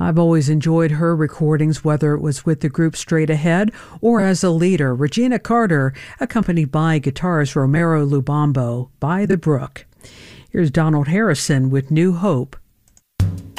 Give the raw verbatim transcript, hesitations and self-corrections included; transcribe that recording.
I've always enjoyed her recordings, whether it was with the group Straight Ahead or as a leader, Regina Carter, accompanied by guitarist Romero Lubambo, By the Brook. Here's Donald Harrison with New Hope.